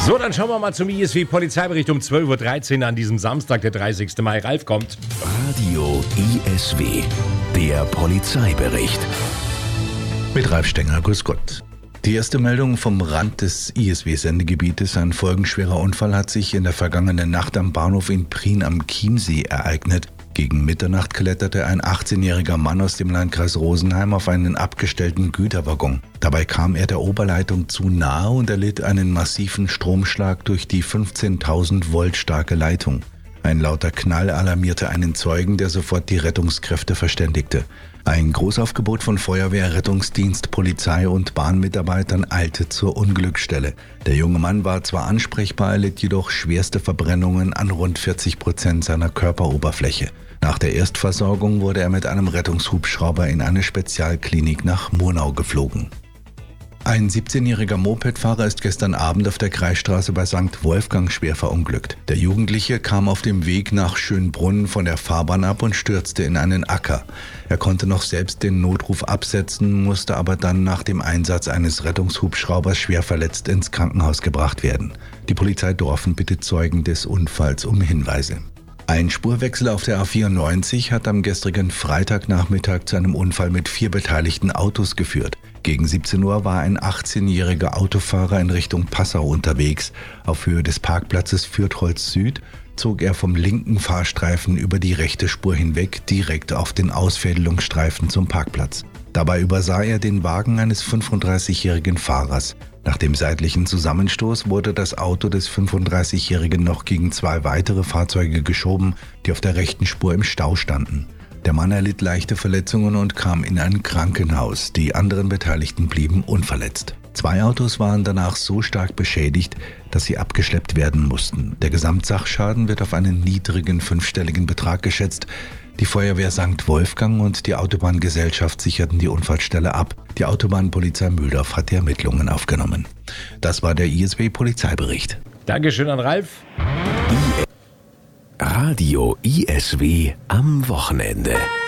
So, dann schauen wir mal zum ISW-Polizeibericht um 12.13 Uhr an diesem Samstag, der 30. Mai. Ralf kommt. Radio ISW, der Polizeibericht. Mit Ralf Stenger, grüß Gott. Die erste Meldung vom Rand des ISW-Sendegebietes. Ein folgenschwerer Unfall hat sich in der vergangenen Nacht am Bahnhof in Prien am Chiemsee ereignet. Gegen Mitternacht kletterte ein 18-jähriger Mann aus dem Landkreis Rosenheim auf einen abgestellten Güterwaggon. Dabei kam er der Oberleitung zu nahe und erlitt einen massiven Stromschlag durch die 15.000 Volt starke Leitung. Ein lauter Knall alarmierte einen Zeugen, der sofort die Rettungskräfte verständigte. Ein Großaufgebot von Feuerwehr, Rettungsdienst, Polizei und Bahnmitarbeitern eilte zur Unglücksstelle. Der junge Mann war zwar ansprechbar, erlitt jedoch schwerste Verbrennungen an rund 40% seiner Körperoberfläche. Nach der Erstversorgung wurde er mit einem Rettungshubschrauber in eine Spezialklinik nach Murnau geflogen. Ein 17-jähriger Mopedfahrer ist gestern Abend auf der Kreisstraße bei St. Wolfgang schwer verunglückt. Der Jugendliche kam auf dem Weg nach Schönbrunn von der Fahrbahn ab und stürzte in einen Acker. Er konnte noch selbst den Notruf absetzen, musste aber dann nach dem Einsatz eines Rettungshubschraubers schwer verletzt ins Krankenhaus gebracht werden. Die Polizei Dorfen bittet Zeugen des Unfalls um Hinweise. Ein Spurwechsel auf der A94 hat am gestrigen Freitagnachmittag zu einem Unfall mit 4 beteiligten Autos geführt. Gegen 17 Uhr war ein 18-jähriger Autofahrer in Richtung Passau unterwegs. Auf Höhe des Parkplatzes Fürtholz Süd zog er vom linken Fahrstreifen über die rechte Spur hinweg direkt auf den Ausfädelungsstreifen zum Parkplatz. Dabei übersah er den Wagen eines 35-jährigen Fahrers. Nach dem seitlichen Zusammenstoß wurde das Auto des 35-jährigen noch gegen 2 weitere Fahrzeuge geschoben, die auf der rechten Spur im Stau standen. Der Mann erlitt leichte Verletzungen und kam in ein Krankenhaus. Die anderen Beteiligten blieben unverletzt. 2 Autos waren danach so stark beschädigt, dass sie abgeschleppt werden mussten. Der Gesamtsachschaden wird auf einen niedrigen 5-stelligen Betrag geschätzt. Die Feuerwehr St. Wolfgang und die Autobahngesellschaft sicherten die Unfallstelle ab. Die Autobahnpolizei Mühldorf hat die Ermittlungen aufgenommen. Das war der ISW-Polizeibericht. Dankeschön an Ralf. Radio ISW am Wochenende.